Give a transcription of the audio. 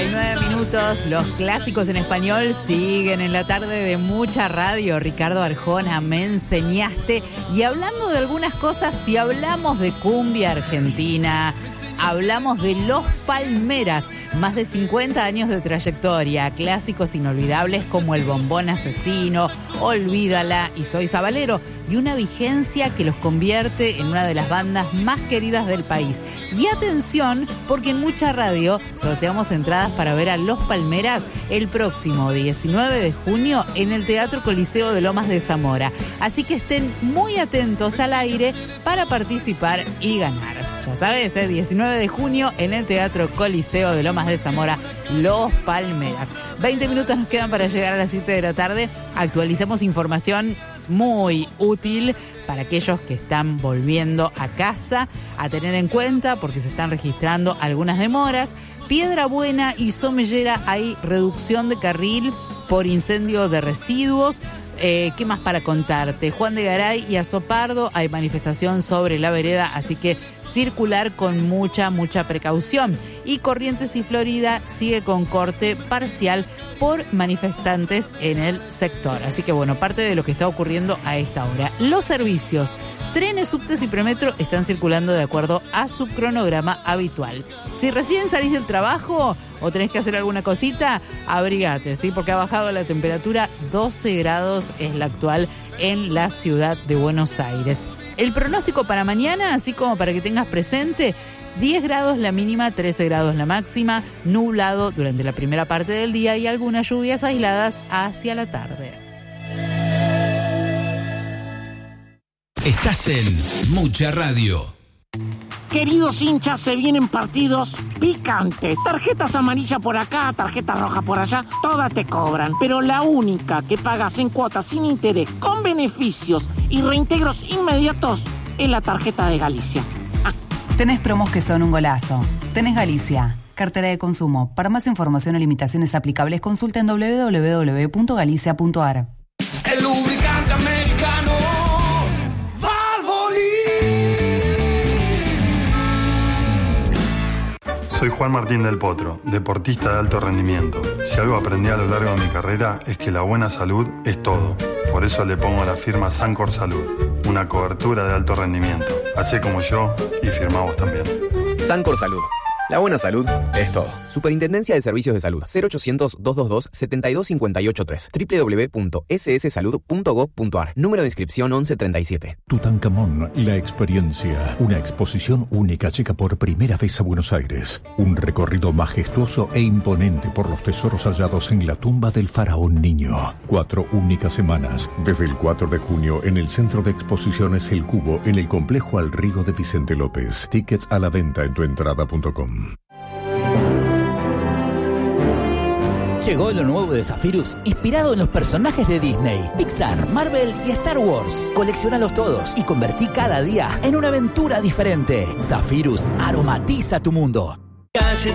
49 minutos, los clásicos en español siguen en la tarde de mucha radio. Ricardo Arjona, me enseñaste. Y hablando de algunas cosas, si hablamos de cumbia argentina, hablamos de Los Palmeras, más de 50 años de trayectoria, clásicos inolvidables como El Bombón Asesino, Olvídala y Soy Sabalero, y una vigencia que los convierte en una de las bandas más queridas del país. Y atención, porque en mucha radio sorteamos entradas para ver a Los Palmeras el próximo 19 de junio en el Teatro Coliseo de Lomas de Zamora. Así que estén muy atentos al aire para participar y ganar. Ya sabes, 19 de junio en el Teatro Coliseo de Lomas de Zamora, Los Palmeras. 20 minutos nos quedan para llegar a las 7 de la tarde. Actualizamos información muy útil para aquellos que están volviendo a casa, a tener en cuenta porque se están registrando algunas demoras. Piedra Buena y Somellera hay reducción de carril por incendio de residuos. ¿Qué más para contarte? Juan de Garay y Azopardo hay manifestación sobre la vereda, así que circular con mucha precaución. Y Corrientes y Florida sigue con corte parcial por manifestantes en el sector. Así que bueno, parte de lo que está ocurriendo a esta hora. Los servicios, trenes, subtes y premetro están circulando de acuerdo a su cronograma habitual. Si recién salís del trabajo o tenés que hacer alguna cosita, abrigate, ¿sí? Porque ha bajado la temperatura, 12 grados es la actual en la ciudad de Buenos Aires. El pronóstico para mañana, así como para que tengas presente, 10 grados la mínima, 13 grados la máxima, nublado durante la primera parte del día y algunas lluvias aisladas hacia la tarde. Estás en Mucha Radio. Queridos hinchas, se vienen partidos picantes. Tarjetas amarillas por acá, tarjeta roja por allá, todas te cobran. Pero la única que pagas en cuotas sin interés, con beneficios y reintegros inmediatos, es la tarjeta de Galicia. Tenés promos que son un golazo. Tenés Galicia, cartera de consumo. Para más información o limitaciones aplicables, consulta en www.galicia.ar. El lubricante americano Valvoline. Soy Juan Martín del Potro, deportista de alto rendimiento. Si algo aprendí a lo largo de mi carrera es que la buena salud es todo. Por eso le pongo la firma Sancor Salud, una cobertura de alto rendimiento. Hacé como yo y firmá vos también. Sancor Salud. La buena salud es todo. Superintendencia de Servicios de Salud. 0800-222-72583. www.sssalud.gov.ar. Número de inscripción 1137. Tutankamón, la experiencia. Una exposición única llega por primera vez a Buenos Aires. Un recorrido majestuoso e imponente por los tesoros hallados en la tumba del faraón niño. 4 únicas semanas. Desde el 4 de junio en el Centro de Exposiciones El Cubo, en el Complejo Al Río de Vicente López. Tickets a la venta en tuentrada.com. Llegó lo nuevo de Zephyrus, inspirado en los personajes de Disney, Pixar, Marvel y Star Wars. Colecciónalos todos y convertí cada día en una aventura diferente. Zephyrus aromatiza tu mundo.